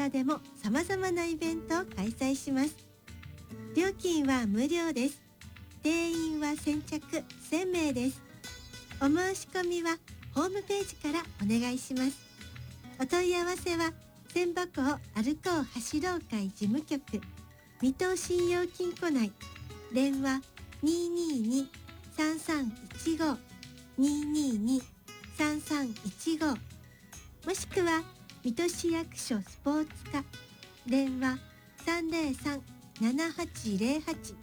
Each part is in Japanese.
からでも様々なイベントを開催します。料金は無料です。定員は先着1000名です。お申し込みはホームページからお願いします。お問い合わせは千波港歩こう走ろう会事務局、水戸信用金庫内、電話222-3315 222-3315、もしくは水戸市役所スポーツ課、電話303-7808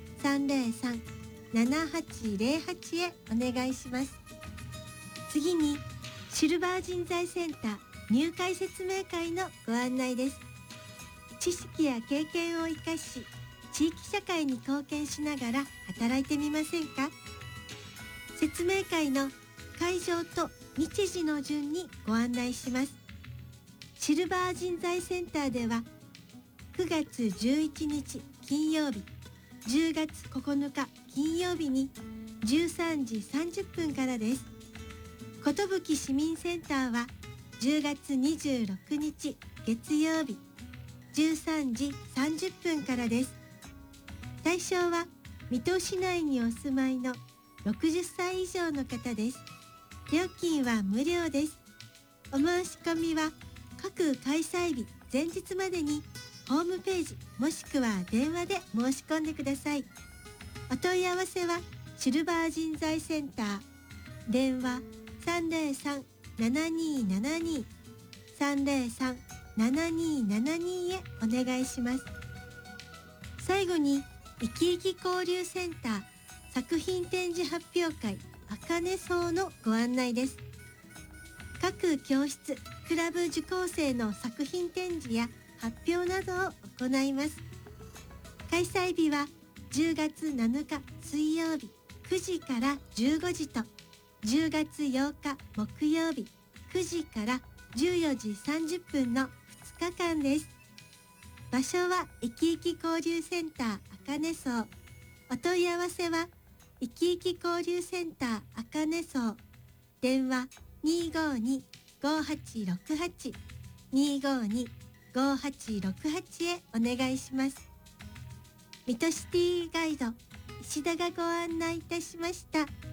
303-7808へお願いします。次にシルバー人材センター入会説明会のご案内です。知識や経験を生かし、地域社会に貢献しながら働いてみませんか。説明会の会場と日時の順にご案内します。シルバー人材センターでは9月11日金曜日、10月9日金曜日に13時30分からです。寿市民センターは10月26日月曜日13時30分からです。対象は水戸市内にお住まいの60歳以上の方です。料金は無料です。お申し込みは各開催日前日までにホームページもしくは電話で申し込んでください。お問い合わせはシルバー人材センター、電話303-7272 303-7272へお願いします。最後にいきいき交流センター作品展示発表会あかね荘のご案内です。各教室クラブ受講生の作品展示や発表などを行います。開催日は10月7日水曜日9時から15時と10月8日木曜日9時から14時30分の2日間です。場所はいきいき交流センターあかね荘。お問い合わせはいきいき交流センターあかね荘、電話252-5868 252-5868へお願いします。水戸シティガイド石田がご案内いたしました。